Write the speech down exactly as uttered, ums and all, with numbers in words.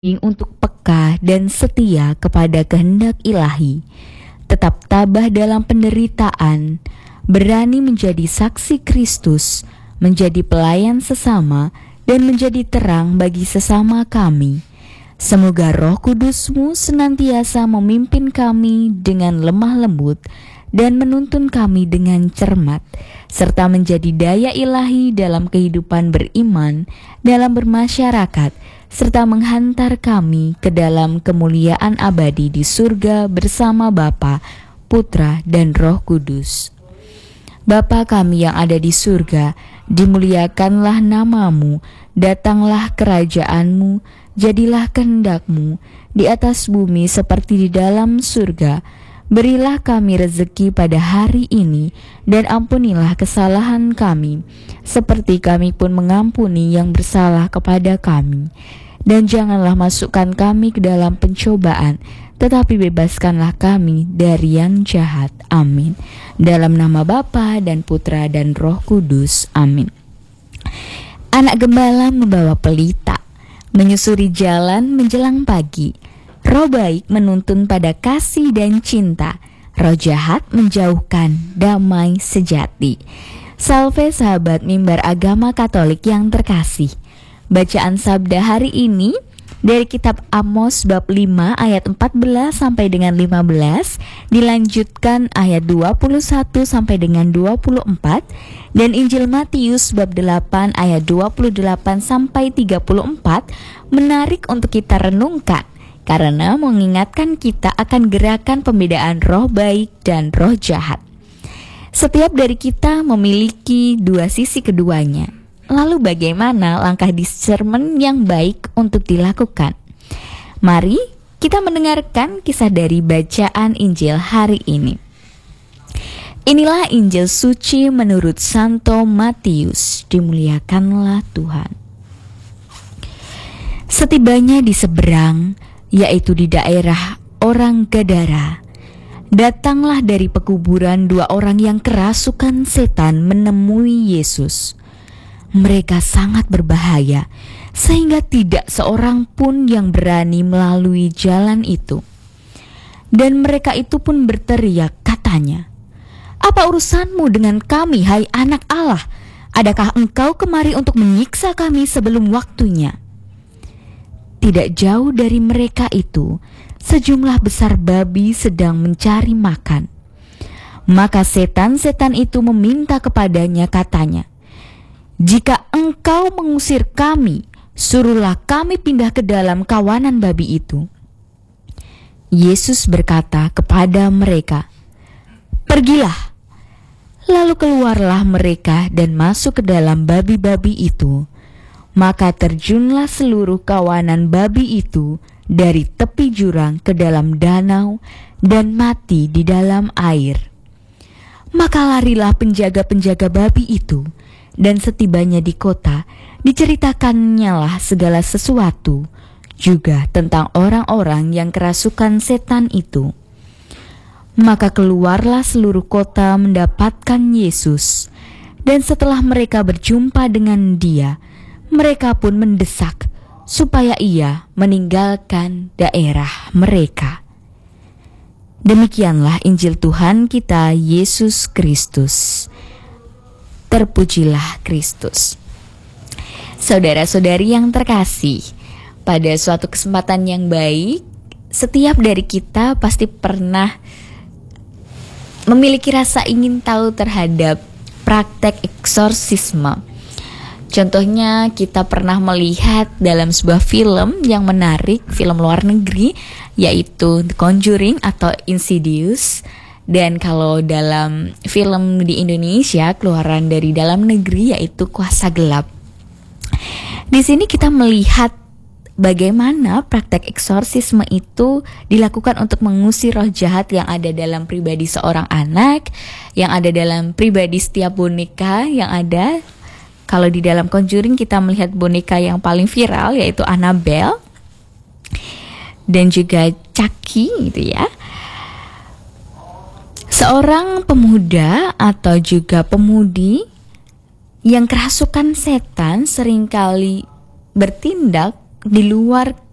untuk peka dan setia kepada kehendak ilahi, tetap tabah dalam penderitaan, berani menjadi saksi Kristus, menjadi pelayan sesama, dan menjadi terang bagi sesama kami. Semoga Roh Kudus-Mu senantiasa memimpin kami dengan lemah lembut dan menuntun kami dengan cermat, serta menjadi daya ilahi dalam kehidupan beriman, dalam bermasyarakat, serta menghantar kami ke dalam kemuliaan abadi di surga bersama Bapa, Putra, dan Roh Kudus. Bapa kami yang ada di surga, dimuliakanlah nama-Mu, datanglah kerajaan-Mu, jadilah kehendak-Mu di atas bumi seperti di dalam surga. Berilah kami rezeki pada hari ini, dan ampunilah kesalahan kami, seperti kami pun mengampuni yang bersalah kepada kami. Dan janganlah masukkan kami ke dalam pencobaan, tetapi bebaskanlah kami dari yang jahat. Amin. Dalam nama Bapa dan Putra dan Roh Kudus. Amin. Anak gembala membawa pelita, menyusuri jalan menjelang pagi. Roh baik menuntun pada kasih dan cinta, roh jahat menjauhkan damai sejati. Salve sahabat mimbar agama Katolik yang terkasih. Bacaan sabda hari ini dari kitab Amos bab lima ayat empat belas sampai dengan lima belas, dilanjutkan ayat dua puluh satu sampai dengan dua puluh empat, dan Injil Matius bab delapan ayat dua puluh delapan sampai tiga puluh empat menarik untuk kita renungkan, karena mengingatkan kita akan gerakan pembedaan roh baik dan roh jahat. Setiap dari kita memiliki dua sisi keduanya. Lalu bagaimana langkah discernment yang baik untuk dilakukan? Mari kita mendengarkan kisah dari bacaan Injil hari ini. Inilah Injil suci menurut Santo Matius. Dimuliakanlah Tuhan. Setibanya di seberang, yaitu di daerah orang Gadara, datanglah dari pekuburan dua orang yang kerasukan setan menemui Yesus. Mereka sangat berbahaya, sehingga tidak seorang pun yang berani melalui jalan itu. Dan mereka itu pun berteriak, katanya, "Apa urusanmu dengan kami, hai anak Allah? Adakah engkau kemari untuk menyiksa kami sebelum waktunya?" Tidak jauh dari mereka itu, sejumlah besar babi sedang mencari makan. Maka setan-setan itu meminta kepadanya, katanya, "Jika engkau mengusir kami, suruhlah kami pindah ke dalam kawanan babi itu." Yesus berkata kepada mereka, "Pergilah." Lalu keluarlah mereka dan masuk ke dalam babi-babi itu. Maka terjunlah seluruh kawanan babi itu dari tepi jurang ke dalam danau dan mati di dalam air. Maka larilah penjaga-penjaga babi itu, dan setibanya di kota, diceritakannya lah segala sesuatu, juga tentang orang-orang yang kerasukan setan itu. Maka keluarlah seluruh kota mendapatkan Yesus, dan setelah mereka berjumpa dengan Dia, mereka pun mendesak supaya Ia meninggalkan daerah mereka. Demikianlah Injil Tuhan kita Yesus Kristus. Terpujilah Kristus. Saudara-saudari yang terkasih, pada suatu kesempatan yang baik, setiap dari kita pasti pernah memiliki rasa ingin tahu terhadap praktek eksorsisme. Contohnya kita pernah melihat dalam sebuah film yang menarik, film luar negeri, yaitu The Conjuring atau Insidious. Dan kalau dalam film di Indonesia, keluaran dari dalam negeri, yaitu Kuasa Gelap. Di sini kita melihat bagaimana praktek eksorsisme itu dilakukan untuk mengusir roh jahat yang ada dalam pribadi seorang anak, yang ada dalam pribadi setiap boneka yang ada. Kalau di dalam Conjuring kita melihat boneka yang paling viral, yaitu Annabelle dan juga Chucky gitu ya. Seorang pemuda atau juga pemudi yang kerasukan setan seringkali bertindak di luar